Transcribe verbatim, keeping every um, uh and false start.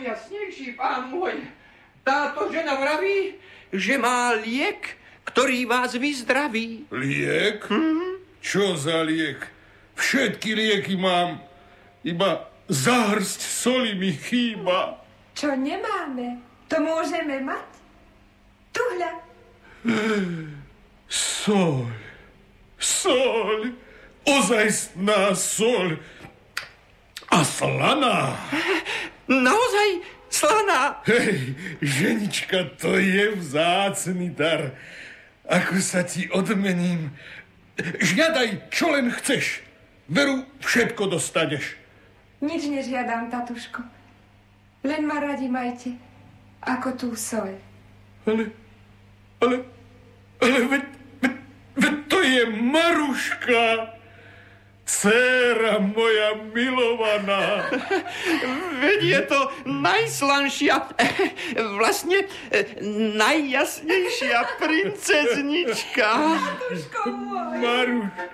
Najjasnejší, pán môj. Táto žena vraví, že má liek, ktorý vás vyzdraví. Liek? Mm-hmm. Čo za liek? Všetky lieky mám. Iba zahrsť soli mi chýba. Čo nemáme, to môžeme mať. Tuhľa. Soľ. Soľ. Ozajstná soľ. A slaná. Naozaj slaná. Hej, ženička, to je vzácny dar. Ako sa ti odmením. Žiadaj, čo len chceš. Veru, všetko dostaneš. Nič nežiadam, tatuško. Len ma radi majte, ako tú soľ. Ale, ale, ale veď, veď, veď to je Maruška. Dcéra moja milovaná. Veď je to najslanšia, vlastne najjasnejšia princeznička. Tatuško môj. Maruška.